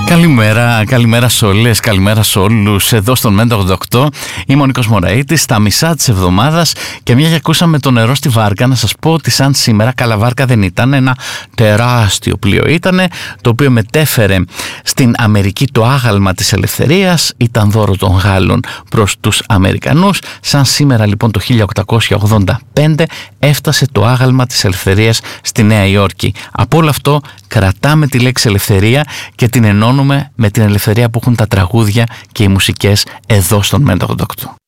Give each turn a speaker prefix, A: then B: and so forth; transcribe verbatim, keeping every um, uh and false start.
A: Καλημέρα, καλημέρα σε όλες, καλημέρα σε όλους. Εδώ στον Μέντο ογδόντα οκτώ είμαι ο Νίκος Μωραΐτης, στα μισά της εβδομάδας, και μια και ακούσαμε το νερό στη βάρκα, να σας πω ότι σαν σήμερα καλά βάρκα δεν ήταν, ένα τεράστιο πλοίο ήτανε, το οποίο μετέφερε στην Αμερική το άγαλμα της ελευθερίας, ήταν δώρο των Γάλλων προς τους Αμερικανούς. Σαν σήμερα λοιπόν το χίλια οκτακόσια ογδόντα πέντε έφτασε το άγαλμα της ελευθερίας στη Νέα Υόρκη. Από όλο αυτό κρατάμε τη λέξη ελευθερία και την ενώνουμε με την ελευθερία που έχουν τα τραγούδια και οι μουσικές εδώ στον Μέντο ογδόντα οκτώ.